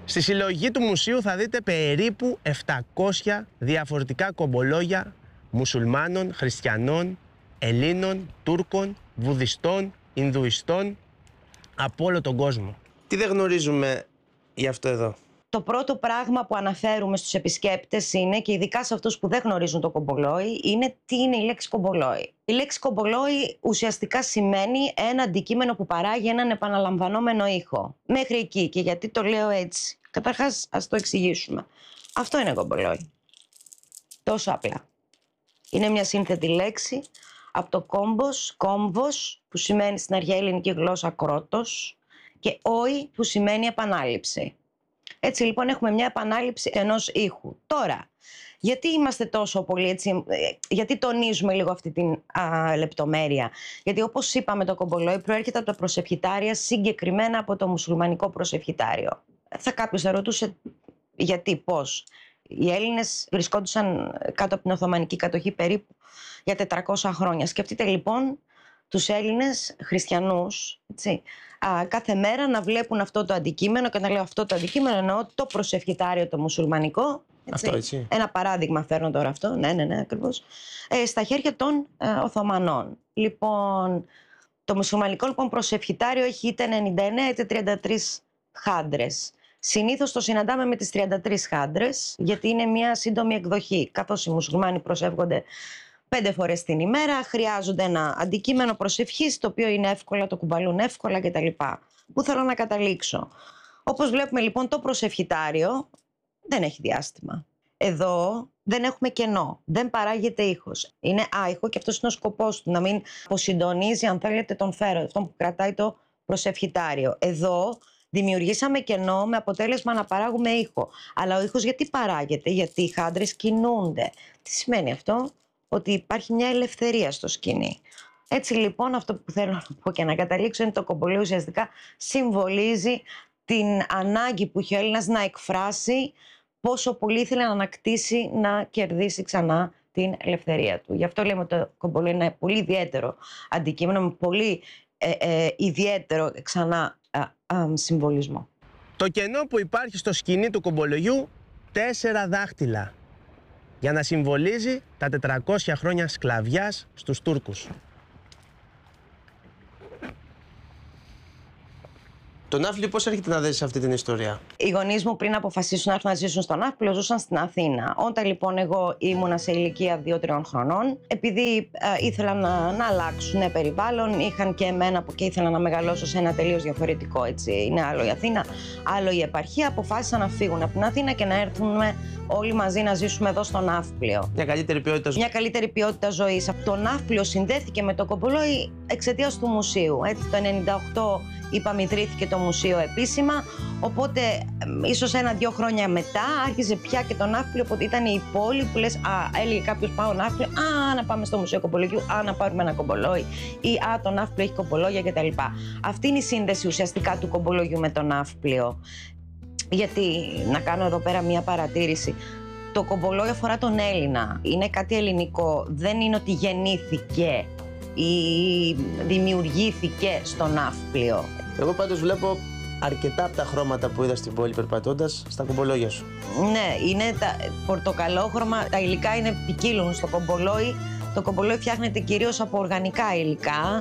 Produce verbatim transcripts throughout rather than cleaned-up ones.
Στη συλλογή του μουσείου θα δείτε περίπου επτακόσια διαφορετικά κομπολόγια μουσουλμάνων, χριστιανών, Ελλήνων, Τούρκων, Βουδιστών, Ινδουιστών από όλο τον κόσμο. Τι δεν γνωρίζουμε γι' αυτό εδώ? Το πρώτο πράγμα που αναφέρουμε στους επισκέπτες είναι, και ειδικά σε αυτούς που δεν γνωρίζουν το κομπολόι, είναι τι είναι η λέξη κομπολόι. Η λέξη κομπολόι ουσιαστικά σημαίνει ένα αντικείμενο που παράγει έναν επαναλαμβανόμενο ήχο. Μέχρι εκεί. Και γιατί το λέω έτσι? Καταρχάς, ας το εξηγήσουμε. Αυτό είναι κομπολόι. Τόσο απλά. Είναι μια σύνθετη λέξη από το κόμπος, κόμβος, που σημαίνει στην αρχαία ελληνική γλώσσα κρότος, και όι, που σημαίνει επανάληψη. Έτσι λοιπόν έχουμε μια επανάληψη ενός ήχου. Τώρα, γιατί είμαστε τόσο πολύ έτσι, γιατί τονίζουμε λίγο αυτή την α, λεπτομέρεια? Γιατί όπως είπαμε, το κομπολόι προέρχεται από τα προσευχητάρια, συγκεκριμένα από το μουσουλμανικό προσευχητάριο. Θα κάποιος θα ρωτούσε γιατί, πώς? Οι Έλληνες βρισκόντουσαν κάτω από την Οθωμανική κατοχή περίπου για τετρακόσια χρόνια. Σκεφτείτε λοιπόν τους Έλληνες χριστιανούς, έτσι, α, κάθε μέρα να βλέπουν αυτό το αντικείμενο, και να λέω αυτό το αντικείμενο εννοώ το προσευχητάριο το μουσουλμανικό. Έτσι. Αυτό έτσι. Ένα παράδειγμα φέρνω τώρα αυτό, ναι, ναι, ναι, ακριβώς. Ε, στα χέρια των ε, Οθωμανών. Λοιπόν, το μουσουλμανικό λοιπόν προσευχητάριο έχει είτε ενενήντα εννέα είτε τριάντα τρεις χάντρες. Συνήθως το συναντάμε με τις τριάντα τρεις χάντρες, γιατί είναι μια σύντομη εκδοχή. Καθώς οι μουσουλμάνοι προσεύχονται πέντε φορές την ημέρα, χρειάζονται ένα αντικείμενο προσευχής, το οποίο είναι εύκολα, το κουμπαλούν εύκολα κτλ. Πού θέλω να καταλήξω? Όπως βλέπουμε λοιπόν, το προσευχητάριο δεν έχει διάστημα. Εδώ δεν έχουμε κενό, δεν παράγεται ήχος. Είναι άϊχο και αυτός είναι ο σκοπός του, να μην αποσυντονίζει, αν θέλετε, τον φέρο, αυτό που κρατάει το προσευχητάριο. Εδώ δημιουργήσαμε κενό με αποτέλεσμα να παράγουμε ήχο. Αλλά ο ήχος γιατί παράγεται? Γιατί οι χάντρες κινούνται. Τι σημαίνει αυτό? Ότι υπάρχει μια ελευθερία στο σκηνή. Έτσι λοιπόν, αυτό που θέλω να πω και να καταλήξω είναι το κομπολόι ουσιαστικά συμβολίζει την ανάγκη που είχε ο Έλληνας να εκφράσει πόσο πολύ ήθελε να ανακτήσει, να κερδίσει ξανά την ελευθερία του. Γι' αυτό λέμε ότι το κομπολόι είναι ένα πολύ ιδιαίτερο αντικείμενο, με πολύ ε, ε, ιδιαίτερο ξανά α, α, συμβολισμό. Το κενό που υπάρχει στο σκηνή του κομπολογιού, τέσσερα δάχτυλα, για να συμβολίζει τα τετρακόσια χρόνια σκλαβιάς στους Τούρκους. Το Ναύπλιο πώς έρχεται να δέσει αυτή την ιστορία? Οι γονείς μου, πριν αποφασίσουν να έρθουν να ζήσουν στο Ναύπλιο, ζούσαν στην Αθήνα. Όταν λοιπόν εγώ ήμουνα σε ηλικία δύο τριών χρονών, επειδή ε, ήθελαν να, να αλλάξουν περιβάλλον, είχαν και εμένα που και ήθελα να μεγαλώσω σε ένα τελείως διαφορετικό, έτσι. Είναι άλλο η Αθήνα, άλλο η επαρχία. Αποφάσισαν να φύγουν από την Αθήνα και να έρθουν όλοι μαζί να ζήσουμε εδώ στο Ναύπλιο. Μια καλύτερη ποιότητα ζωής. Μια καλύτερη ποιότητα ζωής. Το Ναύπλιο συνδέθηκε με το κομπολόι εξαιτίας του μουσείου. Έτσι, το ενενήντα οκτώ είπαμε ιδρύθηκε το μουσείο επίσημα, οπότε ίσως ένα-δυο χρόνια μετά άρχισε πια και το Ναύπλιο, οπότε ήταν η πόλη που λες, α, έλεγε κάποιος πάω Ναύπλιο, α, να πάμε στο Μουσείο Κομπολογιού, α, να πάρουμε ένα κομπολόι, ή α, το Ναύπλιο έχει κομπολόγια κτλ. Αυτή είναι η σύνδεση ουσιαστικά του κομπολογιού με το Ναύπλιο. Γιατί, να κάνω εδώ πέρα μια παρατήρηση, το κομπολόι αφορά τον Έλληνα, είναι κάτι ελληνικό, δεν είναι ότι γεννήθηκε ή δημιουργήθηκε στο Ναύπλιο. Εγώ πάντως βλέπω αρκετά από τα χρώματα που είδα στην πόλη περπατώντας στα κομπολόγια σου. Ναι, είναι τα πορτοκαλόχρωμα, τα υλικά είναι ποικίλουν στο κομπολόι. Το κομπολόι φτιάχνεται κυρίως από οργανικά υλικά.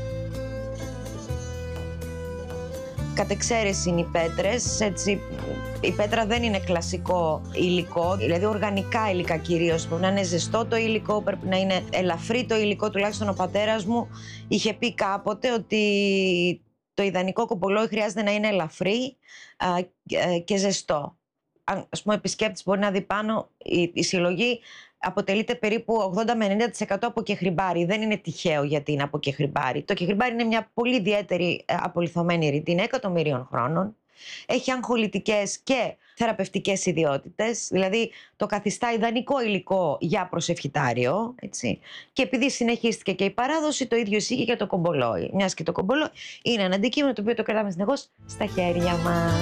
Κατ' εξαίρεση είναι οι πέτρες, έτσι, η πέτρα δεν είναι κλασικό υλικό, δηλαδή οργανικά υλικά κυρίως. Πρέπει να είναι ζεστό το υλικό, πρέπει να είναι ελαφρύ το υλικό, τουλάχιστον ο πατέρας μου είχε πει κάποτε ότι το ιδανικό κομπολόι χρειάζεται να είναι ελαφρύ α, και ζεστό. Αν, ας πούμε, επισκέπτης μπορεί να δει πάνω, η, η συλλογή αποτελείται περίπου ογδόντα με ενενήντα τοις εκατό από κεχριμπάρι. Δεν είναι τυχαίο γιατί είναι από κεχριμπάρι. Το κεχριμπάρι είναι μια πολύ ιδιαίτερη απολιθωμένη ρητή, είναι εκατομμυρίων χρόνων. Έχει αγχολητικές και θεραπευτικές ιδιότητες, δηλαδή το καθιστά ιδανικό υλικό για προσευχητάριο, έτσι. Και επειδή συνεχίστηκε και η παράδοση, το ίδιο ισχύει και για το κομπολόι. Μιας και το κομπολόι είναι ένα αντικείμενο το οποίο το κρατάμε συνεχώς στα χέρια μας.